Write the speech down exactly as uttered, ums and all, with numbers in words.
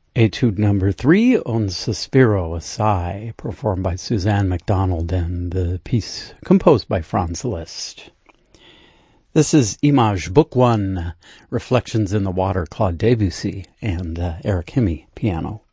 Etude number three, Un Sospiro Assai, performed by Suzanne MacDonald, and the piece composed by Franz Liszt. This is Image, Book One, Reflections in the Water, Claude Debussy, and uh, Eric Hemme, piano.